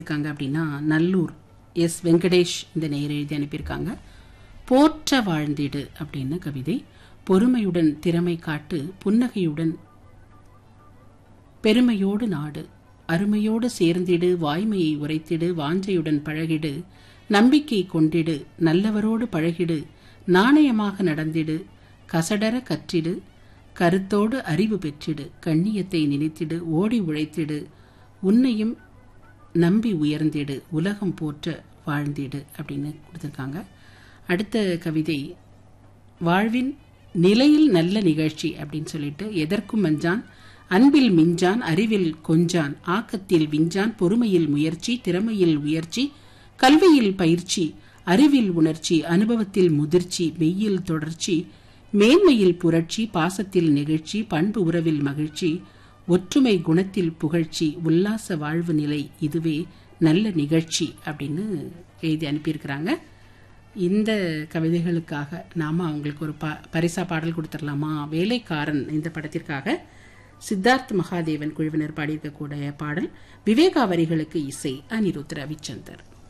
இருக்காங்க அப்படின்னா நல்லூர் எஸ் வெங்கடேஷ் இந்த நேயர் எழுதி அனுப்பியிருக்காங்க. போற்ற வாழ்ந்திடு அப்படின்னு கவிதை. பொறுமையுடன் திறமை காட்டு, புன்னகையுடன் பெருமையோடு நாடு, அருமையோடு சேர்ந்திடு, வாய்மையை உரைத்திடு, வாஞ்சையுடன் பழகிடு, நம்பிக்கை கொண்டிடு, நல்லவரோடு பழகிடு, நாணயமாக நடந்திடு, கசடர கற்றிடு, கருத்தோடு அறிவு பெற்றிடு, கண்ணியத்தை நினைத்திடு, ஓடி உழைத்திடு, உன்னையும் நம்பி உயர்ந்திடு, உலகம் போற்ற வாழ்ந்திடு அப்படின்னு கொடுத்துருக்காங்க. அடுத்த கவிதை வாழ்வின் நிலையில் நல்ல நிகழ்ச்சி அப்படின்னு சொல்லிட்டு, எதற்கும் மஞ்சான், அன்பில் மிஞ்சான், அறிவில் கொஞ்சான், ஆக்கத்தில் விஞ்சான், பொறுமையில் முயற்சி, திறமையில் உயர்ச்சி, கல்வியில் பயிற்சி, அறிவில் உணர்ச்சி, அனுபவத்தில் முதிர்ச்சி, மெய்யில் தொடர்ச்சி, மேன்மையில் புரட்சி, பாசத்தில் நெகிழ்ச்சி, பண்பு உறவில் மகிழ்ச்சி, ஒற்றுமை குணத்தில் புகழ்ச்சி, உல்லாச வாழ்வு நிலை, இதுவே நல்ல நிகழ்ச்சி அப்படின்னு எழுதி அனுப்பியிருக்கிறாங்க. இந்த கவிதைகளுக்காக நாம அவங்களுக்கு ஒரு பரிசா பாடல் கொடுத்துடலாமா? வேலைக்காரன் இந்த படத்திற்காக சித்தார்த் மகாதேவன் குழுவினர் பாடியிருக்கக்கூடிய பாடல். விவேகா வரிகளுக்கு இசை அனிருத் ரவிச்சந்தர்.